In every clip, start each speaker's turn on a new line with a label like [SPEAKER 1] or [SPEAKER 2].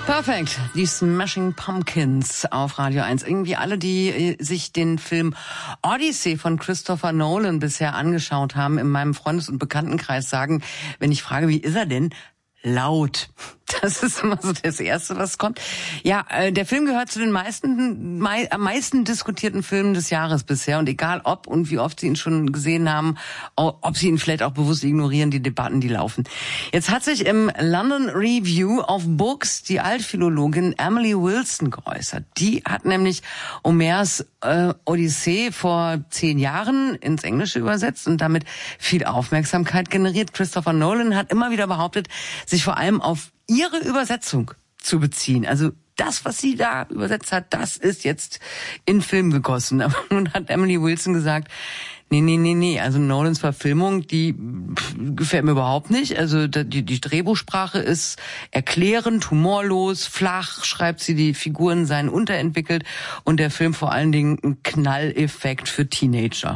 [SPEAKER 1] Perfekt, die Smashing Pumpkins auf Radio 1. Irgendwie alle, die sich den Film Odyssey von Christopher Nolan bisher angeschaut haben, in meinem Freundes- und Bekanntenkreis sagen, wenn ich frage, wie ist er denn? Laut. Das ist immer so das Erste, was kommt. Ja, der Film gehört zu den am meisten diskutierten Filmen des Jahres bisher. Und egal ob und wie oft Sie ihn schon gesehen haben, ob Sie ihn vielleicht auch bewusst ignorieren, die Debatten, die laufen. Jetzt hat sich im London Review of Books die Altphilologin Emily Wilson geäußert. Die hat nämlich Homers Odyssee vor 10 Jahren ins Englische übersetzt und damit viel Aufmerksamkeit generiert. Christopher Nolan hat immer wieder behauptet, sich vor allem auf ihre Übersetzung zu beziehen. Also das, was sie da übersetzt hat, das ist jetzt in Film gegossen. Aber nun hat Emily Wilson gesagt, nee. Also Nolans Verfilmung, die gefällt mir überhaupt nicht. Also die Drehbuchsprache ist erklärend, humorlos, flach, schreibt sie, die Figuren seien unterentwickelt und der Film vor allen Dingen ein Knalleffekt für Teenager.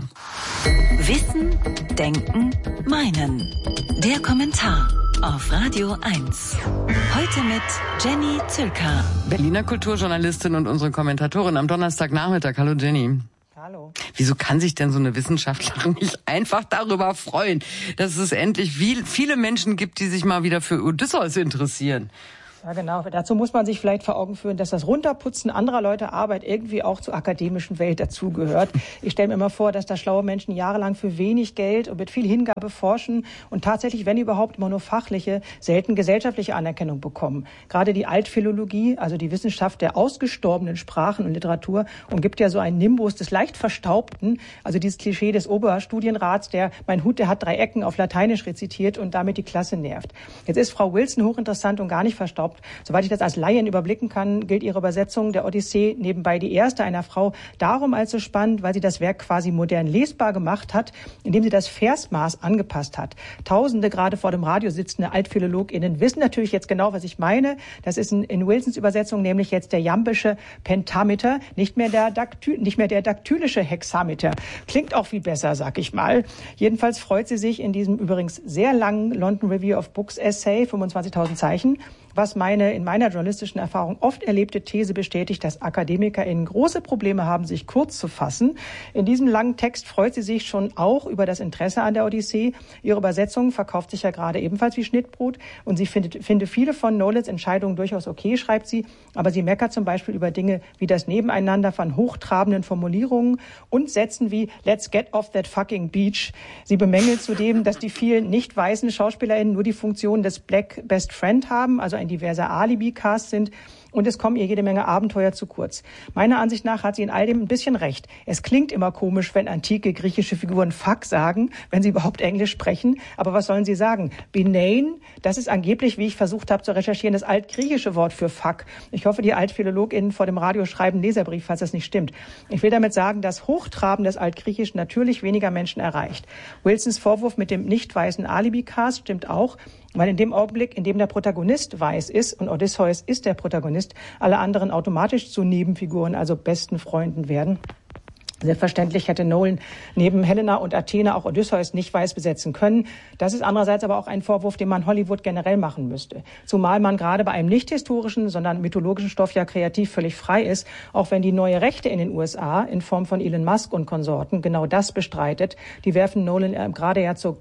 [SPEAKER 2] Wissen, Denken, Meinen. Der Kommentar auf Radio 1. Heute mit Jenny Zülker.
[SPEAKER 1] Berliner Kulturjournalistin und unsere Kommentatorin am Donnerstagnachmittag. Hallo Jenny.
[SPEAKER 3] Hallo.
[SPEAKER 1] Wieso kann sich denn so eine Wissenschaftlerin nicht einfach darüber freuen, dass es endlich viele Menschen gibt, die sich mal wieder für Odysseus interessieren?
[SPEAKER 3] Ja, genau. Dazu muss man sich vielleicht vor Augen führen, dass das Runterputzen anderer Leute Arbeit irgendwie auch zur akademischen Welt dazugehört. Ich stelle mir immer vor, dass da schlaue Menschen jahrelang für wenig Geld und mit viel Hingabe forschen und tatsächlich, wenn überhaupt, immer nur fachliche, selten gesellschaftliche Anerkennung bekommen. Gerade die Altphilologie, also die Wissenschaft der ausgestorbenen Sprachen und Literatur, umgibt ja so einen Nimbus des leicht Verstaubten, also dieses Klischee des Oberstudienrats, der mein Hut, der hat 3 Ecken auf Lateinisch rezitiert und damit die Klasse nervt. Jetzt ist Frau Wilson hochinteressant und gar nicht verstaubt. Soweit ich das als Laien überblicken kann, gilt ihre Übersetzung der Odyssee nebenbei die erste einer Frau darum als so spannend, weil sie das Werk quasi modern lesbar gemacht hat, indem sie das Versmaß angepasst hat. Tausende gerade vor dem Radio sitzende AltphilologInnen wissen natürlich jetzt genau, was ich meine. Das ist in Wilsons Übersetzung nämlich jetzt der jambische Pentameter, nicht mehr der daktylische Hexameter. Klingt auch viel besser, sag ich mal. Jedenfalls freut sie sich in diesem übrigens sehr langen London Review of Books Essay, 25.000 Zeichen, was in meiner journalistischen Erfahrung oft erlebte These bestätigt, dass AkademikerInnen große Probleme haben, sich kurz zu fassen. In diesem langen Text freut sie sich schon auch über das Interesse an der Odyssee. Ihre Übersetzung verkauft sich ja gerade ebenfalls wie Schnittbrot und sie finde viele von Nolans Entscheidungen durchaus okay, schreibt sie, aber sie meckert zum Beispiel über Dinge wie das Nebeneinander von hochtrabenden Formulierungen und Sätzen wie "Let's get off that fucking beach". Sie bemängelt zudem, dass die vielen nicht weißen SchauspielerInnen nur die Funktion des Black Best Friend haben, also ein diverser Alibi-Cast sind und es kommen ihr jede Menge Abenteuer zu kurz. Meiner Ansicht nach hat sie in all dem ein bisschen recht. Es klingt immer komisch, wenn antike griechische Figuren fuck sagen, wenn sie überhaupt Englisch sprechen. Aber was sollen sie sagen? Benein, das ist angeblich, wie ich versucht habe zu recherchieren, das altgriechische Wort für fuck. Ich hoffe, die AltphilologInnen vor dem Radio schreiben einen Leserbrief, falls das nicht stimmt. Ich will damit sagen, dass Hochtraben des Altgriechisch natürlich weniger Menschen erreicht. Wilsons Vorwurf mit dem nicht weißen Alibi-Cast stimmt auch, weil in dem Augenblick, in dem der Protagonist weiß ist, und Odysseus ist der Protagonist, alle anderen automatisch zu Nebenfiguren, also besten Freunden werden. Selbstverständlich hätte Nolan neben Helena und Athene auch Odysseus nicht weiß besetzen können. Das ist andererseits aber auch ein Vorwurf, den man Hollywood generell machen müsste. Zumal man gerade bei einem nicht historischen, sondern mythologischen Stoff ja kreativ völlig frei ist, auch wenn die neue Rechte in den USA in Form von Elon Musk und Konsorten genau das bestreitet. Die werfen Nolan gerade ja zu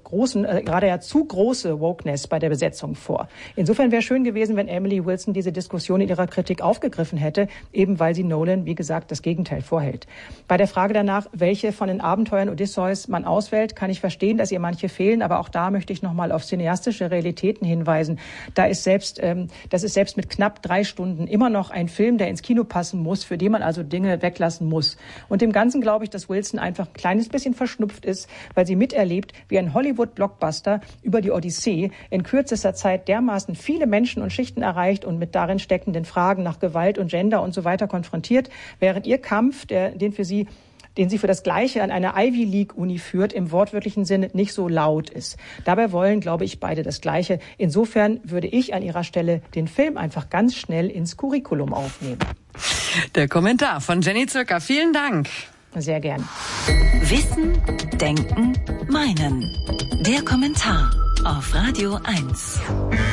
[SPEAKER 3] große Wokeness bei der Besetzung vor. Insofern wäre schön gewesen, wenn Emily Wilson diese Diskussion in ihrer Kritik aufgegriffen hätte, eben weil sie Nolan, wie gesagt, das Gegenteil vorhält. Bei der Frage danach, welche von den Abenteuern Odysseus man auswählt, kann ich verstehen, dass ihr manche fehlen, aber auch da möchte ich nochmal auf cineastische Realitäten hinweisen. Das ist selbst mit knapp 3 Stunden immer noch ein Film, der ins Kino passen muss, für den man also Dinge weglassen muss. Und dem Ganzen glaube ich, dass Wilson einfach ein kleines bisschen verschnupft ist, weil sie miterlebt, wie ein Hollywood-Blockbuster über die Odyssee in kürzester Zeit dermaßen viele Menschen und Schichten erreicht und mit darin steckenden Fragen nach Gewalt und Gender und so weiter konfrontiert, während ihr Kampf, den sie für das Gleiche an einer Ivy League Uni führt, im wortwörtlichen Sinne nicht so laut ist. Dabei wollen, glaube ich, beide das Gleiche. Insofern würde ich an ihrer Stelle den Film einfach ganz schnell ins Curriculum aufnehmen.
[SPEAKER 1] Der Kommentar von Jenny Zülker. Vielen Dank.
[SPEAKER 3] Sehr gern.
[SPEAKER 2] Wissen, Denken, Meinen. Der Kommentar auf Radio 1.